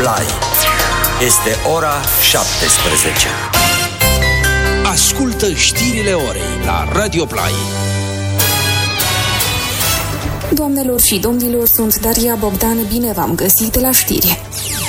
Play. Este ora 17. Ascultă știrile orei la Radio Play. Doamnelor și domnilor, sunt Daria Bogdan, bine v-am găsit la știri.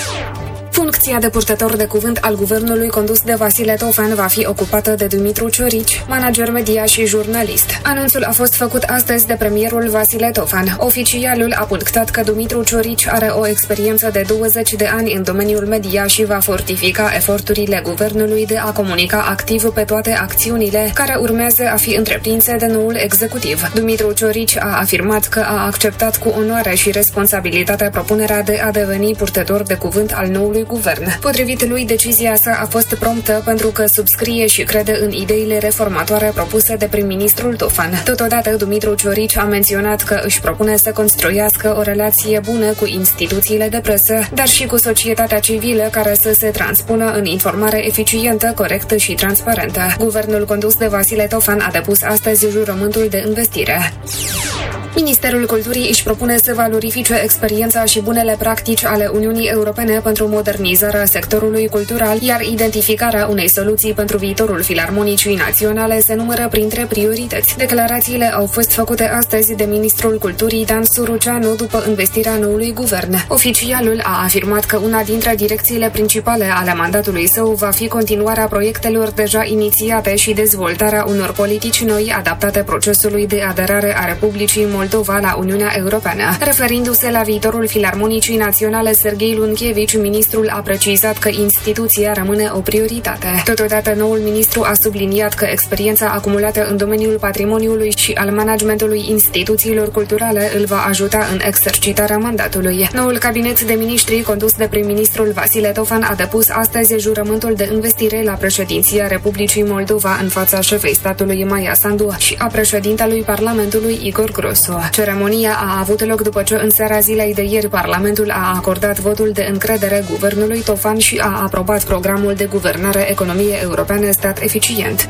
Funcția de purtător de cuvânt al guvernului condus de Vasile Tofan va fi ocupată de Dumitru Ciorici, manager media și jurnalist. Anunțul a fost făcut astăzi de premierul Vasile Tofan. Oficialul a punctat că Dumitru Ciorici are o experiență de 20 de ani în domeniul media și va fortifica eforturile guvernului de a comunica activ pe toate acțiunile care urmează a fi întreprinse de noul executiv. Dumitru Ciorici a afirmat că a acceptat cu onoare și responsabilitate propunerea de a deveni purtător de cuvânt al noului guvern. Potrivit lui, decizia sa a fost promptă pentru că subscrie și crede în ideile reformatoare propuse de prim-ministrul Tofan. Totodată, Dumitru Ciorici a menționat că își propune să construiască o relație bună cu instituțiile de presă, dar și cu societatea civilă care să se transpună în informare eficientă, corectă și transparentă. Guvernul condus de Vasile Tofan a depus astăzi jurământul de investire. Ministerul Culturii își propune să valorifice experiența și bunele practici ale Uniunii Europene pentru modernizarea sectorului cultural, iar identificarea unei soluții pentru viitorul Filarmonicii Naționale se numără printre priorități. Declarațiile au fost făcute astăzi de ministrul Culturii Dan Suruceanu după investirea noului guvern. Oficialul a afirmat că una dintre direcțiile principale ale mandatului său va fi continuarea proiectelor deja inițiate și dezvoltarea unor politici noi adaptate procesului de aderare a Republicii Moldova la Uniunea Europeană. Referindu-se la viitorul Filarmonicii Naționale, Serghei Lunchevici, ministrul a precizat că instituția rămâne o prioritate. Totodată, noul ministru a subliniat că experiența acumulată în domeniul patrimoniului și al managementului instituțiilor culturale îl va ajuta în exercitarea mandatului. Noul cabinet de miniștri, condus de prim-ministrul Vasile Tofan, a depus astăzi jurământul de investire la președinția Republicii Moldova în fața șefei statului Maia Sandu și a președintelui Parlamentului Igor Grosu. Ceremonia a avut loc după ce în seara zilei de ieri Parlamentul a acordat votul de încredere guvernului Tofan și a aprobat programul de guvernare economie europeană stat eficient.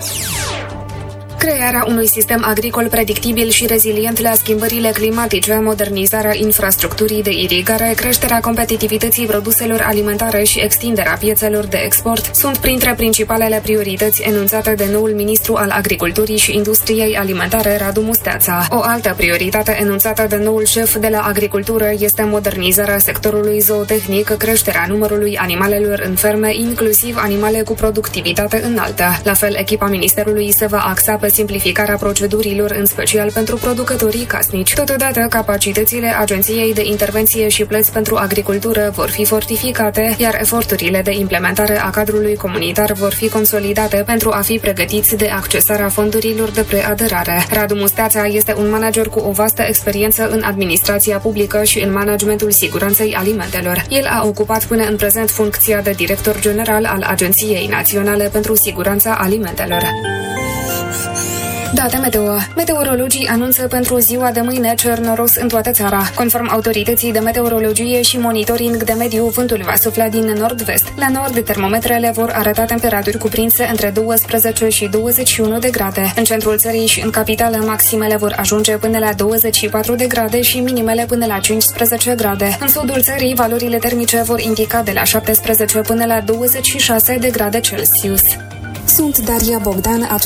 Crearea unui sistem agricol predictibil și rezilient la schimbările climatice, modernizarea infrastructurii de irigare, creșterea competitivității produselor alimentare și extinderea piețelor de export sunt printre principalele priorități enunțate de noul ministru al Agriculturii și Industriei Alimentare, Radu Musteața. O altă prioritate enunțată de noul șef de la agricultură este modernizarea sectorului zootehnic, creșterea numărului animalelor în ferme, inclusiv animale cu productivitate înaltă. La fel, echipa ministerului se va axa pe simplificarea procedurilor, în special pentru producătorii casnici. Totodată, capacitățile Agenției de Intervenție și Plăți pentru Agricultură vor fi fortificate, iar eforturile de implementare a cadrului comunitar vor fi consolidate pentru a fi pregătiți de accesarea fondurilor de preaderare. Radu Musteața este un manager cu o vastă experiență în administrația publică și în managementul siguranței alimentelor. El a ocupat până în prezent funcția de director general al Agenției Naționale pentru Siguranța Alimentelor. Date meteo. Meteorologii anunță pentru ziua de mâine cer noros în toată țara. Conform autorității de meteorologie și monitoring de mediu, vântul va sufla din nord-vest. La nord, termometrele vor arăta temperaturi cuprinse între 12 și 21 de grade. În centrul țării și în capitală, maximele vor ajunge până la 24 de grade și minimele până la 15 grade. În sudul țării, valorile termice vor indica de la 17 până la 26 de grade Celsius. Sunt Daria Bogdan.